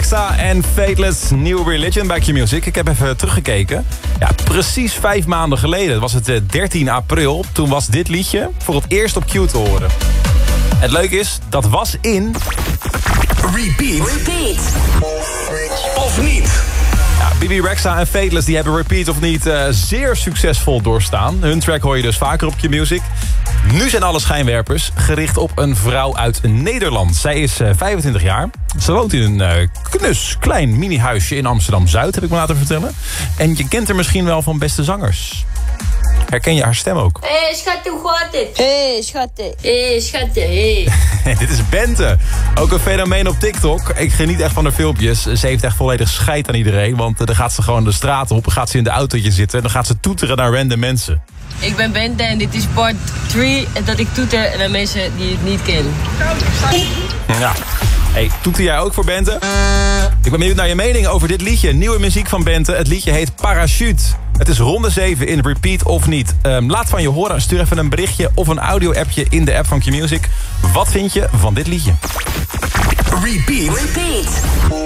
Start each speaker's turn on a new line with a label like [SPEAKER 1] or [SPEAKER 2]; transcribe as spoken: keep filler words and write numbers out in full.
[SPEAKER 1] Rexha en Fateless, New Religion bij Q-Music. Ik heb even teruggekeken. Ja, precies vijf maanden geleden. Was het dertien april. Toen was dit liedje voor het eerst op Q te horen. Het leuke is, dat was in...
[SPEAKER 2] Repeat.
[SPEAKER 3] Repeat.
[SPEAKER 2] Of niet.
[SPEAKER 1] Ja, Bibi Rexha en Fateless die hebben Repeat of niet uh, zeer succesvol doorstaan. Hun track hoor je dus vaker op Q-Music. Nu zijn alle schijnwerpers gericht op een vrouw uit Nederland. Zij is uh, vijfentwintig jaar. Ze woont in een uh, knus klein mini-huisje in Amsterdam-Zuid, heb ik me laten vertellen. En je kent haar misschien wel van Beste Zangers. Herken je haar stem ook?
[SPEAKER 4] Hé, hey, schatje, hoe gaat het?
[SPEAKER 5] Hé, hey, schatje.
[SPEAKER 4] Hé, hey, schatje, hé. Hey.
[SPEAKER 1] Dit is Bente. Ook een fenomeen op TikTok. Ik geniet echt van haar filmpjes. Ze heeft echt volledig scheid aan iedereen. Want dan gaat ze gewoon de straat op. Dan gaat ze in de autootje zitten. En dan gaat ze toeteren naar random mensen.
[SPEAKER 6] Ik ben Bente en dit is part drie. Dat ik toeter naar mensen die ik niet ken.
[SPEAKER 1] Ja. Hey, toeter jij ook voor Bente? Ik ben benieuwd naar je mening over dit liedje. Nieuwe muziek van Bente. Het liedje heet Parachute. Het is ronde zeven in Repeat of niet. Um, laat van je horen. Stuur even een berichtje of een audio-appje in de app van Q-Music. Wat vind je van dit liedje?
[SPEAKER 2] Repeat.
[SPEAKER 3] Repeat.